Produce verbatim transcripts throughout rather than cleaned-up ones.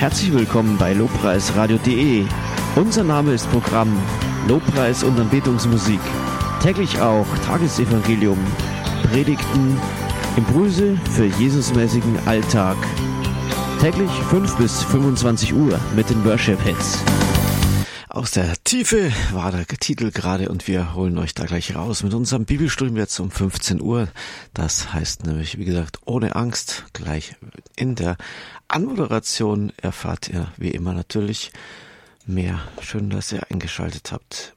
Herzlich willkommen bei lobpreisradio punkt de. Unser Name ist Programm Lobpreis und Anbetungsmusik. Täglich auch Tagesevangelium, Predigten, Impulse für Jesusmäßigen Alltag. Täglich fünf bis fünfundzwanzig Uhr mit den Worship-Hits. Aus der Tiefe war der Titel gerade und wir holen euch da gleich raus mit unserem Bibelstudium jetzt um fünfzehn Uhr. Das heißt nämlich, wie gesagt, ohne Angst. Gleich in der Anmoderation erfahrt ihr wie immer natürlich mehr. Schön, dass ihr eingeschaltet habt.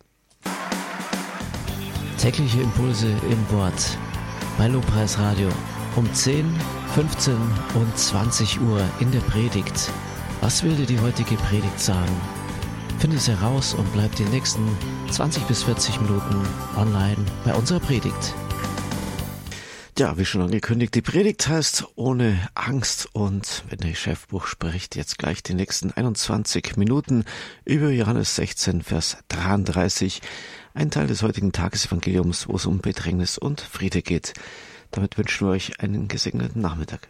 Tägliche Impulse im Wort bei Lobpreisradio um zehn, fünfzehn und zwanzig Uhr in der Predigt. Was will dir die heutige Predigt sagen? Finde es heraus und bleib die nächsten zwanzig bis vierzig Minuten online bei unserer Predigt. Ja, wie schon angekündigt, die Predigt heißt ohne Angst und wenn der Chefbuch spricht, jetzt gleich die nächsten einundzwanzig Minuten über Johannes sechzehn, Vers dreiunddreißig, ein Teil des heutigen Tagesevangeliums, wo es um Bedrängnis und Friede geht. Damit wünschen wir euch einen gesegneten Nachmittag.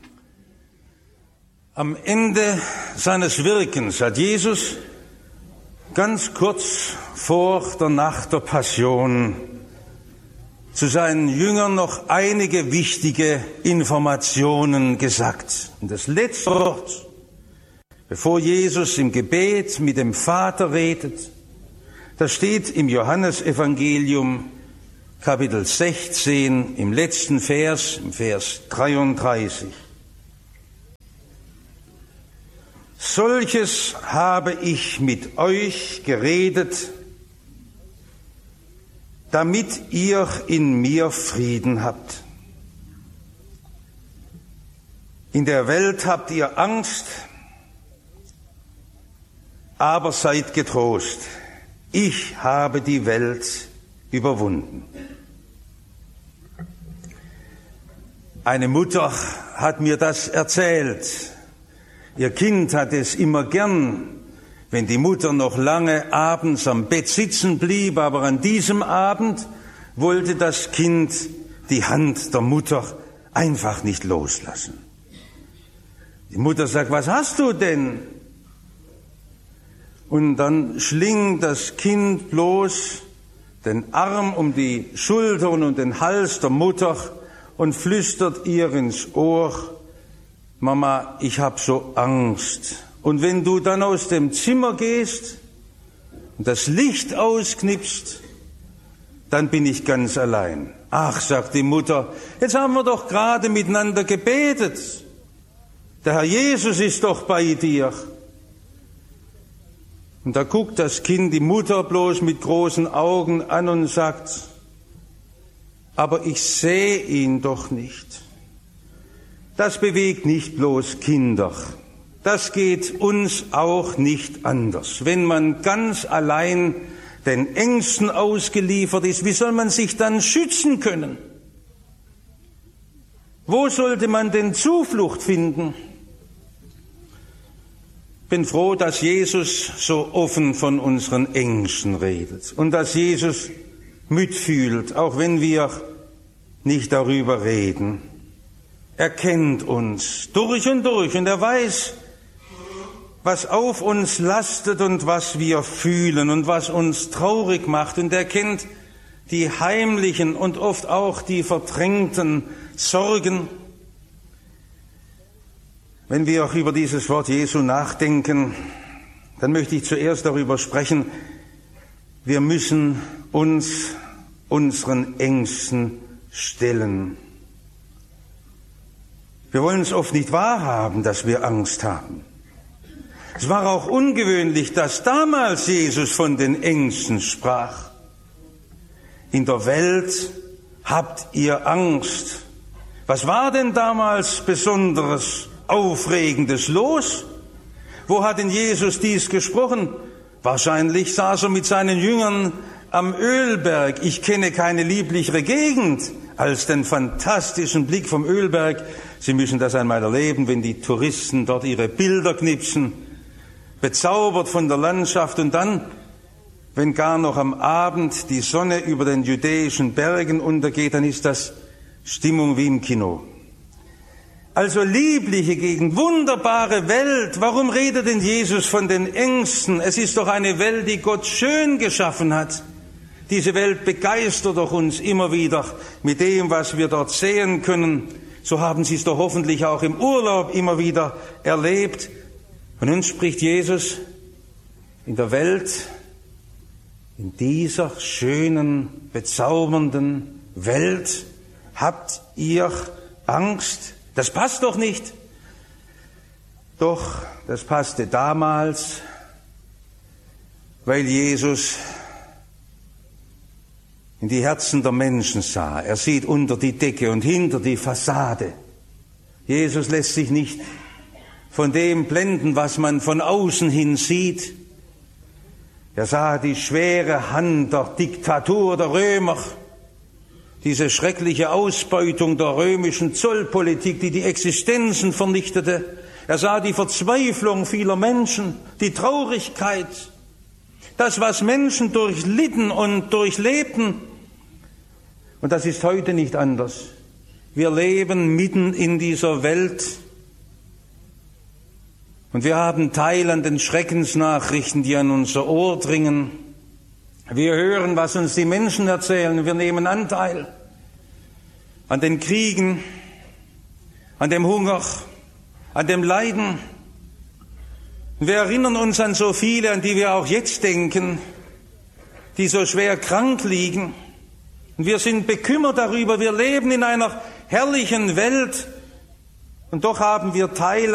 Am Ende seines Wirkens hat Jesus ganz kurz vor der Nacht der Passion zu seinen Jüngern noch einige wichtige Informationen gesagt. Und das letzte Wort, bevor Jesus im Gebet mit dem Vater redet, das steht im Johannesevangelium Kapitel sechzehn, im letzten Vers, im Vers dreiunddreißig. Solches habe ich mit euch geredet, damit ihr in mir Frieden habt. In der Welt habt ihr Angst, aber seid getrost. Ich habe die Welt überwunden. Eine Mutter hat mir das erzählt. Ihr Kind hat es immer gern, wenn die Mutter noch lange abends am Bett sitzen blieb, aber an diesem Abend wollte das Kind die Hand der Mutter einfach nicht loslassen. Die Mutter sagt, was hast du denn? Und dann schlingt das Kind bloß den Arm um die Schultern und den Hals der Mutter und flüstert ihr ins Ohr, Mama, ich hab so Angst. Und wenn du dann aus dem Zimmer gehst und das Licht ausknipst, dann bin ich ganz allein. Ach, sagt die Mutter, jetzt haben wir doch gerade miteinander gebetet. Der Herr Jesus ist doch bei dir. Und da guckt das Kind die Mutter bloß mit großen Augen an und sagt, aber ich sehe ihn doch nicht. Das bewegt nicht bloß Kinder. Das geht uns auch nicht anders. Wenn man ganz allein den Ängsten ausgeliefert ist, wie soll man sich dann schützen können? Wo sollte man denn Zuflucht finden? Ich bin froh, dass Jesus so offen von unseren Ängsten redet und dass Jesus mitfühlt, auch wenn wir nicht darüber reden. Er kennt uns durch und durch und er weiß, was auf uns lastet und was wir fühlen und was uns traurig macht. Und er kennt die heimlichen und oft auch die verdrängten Sorgen. Wenn wir auch über dieses Wort Jesu nachdenken, dann möchte ich zuerst darüber sprechen, wir müssen uns unseren Ängsten stellen. Wir wollen es oft nicht wahrhaben, dass wir Angst haben. Es war auch ungewöhnlich, dass damals Jesus von den Ängsten sprach. In der Welt habt ihr Angst. Was war denn damals Besonderes, Aufregendes los? Wo hat denn Jesus dies gesprochen? Wahrscheinlich saß er mit seinen Jüngern am Ölberg. Ich kenne keine lieblichere Gegend als den fantastischen Blick vom Ölberg. Sie müssen das einmal erleben, wenn die Touristen dort ihre Bilder knipsen, bezaubert von der Landschaft und dann, wenn gar noch am Abend die Sonne über den judäischen Bergen untergeht, dann ist das Stimmung wie im Kino. Also liebliche Gegend, wunderbare Welt. Warum redet denn Jesus von den Ängsten? Es ist doch eine Welt, die Gott schön geschaffen hat. Diese Welt begeistert doch uns immer wieder mit dem, was wir dort sehen können. So haben Sie es doch hoffentlich auch im Urlaub immer wieder erlebt. Und nun spricht Jesus: In der Welt, in dieser schönen, bezaubernden Welt habt ihr Angst. Das passt doch nicht. Doch, das passte damals, weil Jesus in die Herzen der Menschen sah. Er sieht unter die Decke und hinter die Fassade. Jesus lässt sich nicht von dem blenden, was man von außen hin sieht. Er sah die schwere Hand der Diktatur der Römer, diese schreckliche Ausbeutung der römischen Zollpolitik, die die Existenzen vernichtete. Er sah die Verzweiflung vieler Menschen, die Traurigkeit, das, was Menschen durchlitten und durchlebten. Und das ist heute nicht anders. Wir leben mitten in dieser Welt und wir haben Teil an den Schreckensnachrichten, die an unser Ohr dringen. Wir hören, was uns die Menschen erzählen. Wir nehmen Anteil an den Kriegen, an dem Hunger, an dem Leiden. Wir erinnern uns an so viele, an die wir auch jetzt denken, die so schwer krank liegen. Und wir sind bekümmert darüber. Wir leben in einer herrlichen Welt und doch haben wir Teil